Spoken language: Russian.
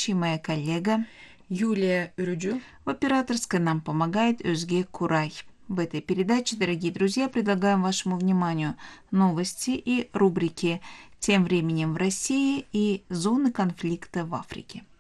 ведущий, моя коллега Юлия Рюджу. В операторской нам помогает Özge Курай. В этой передаче, дорогие друзья, предлагаем вашему вниманию новости и рубрики «Тем временем в России» и «Зоны конфликта в Африке».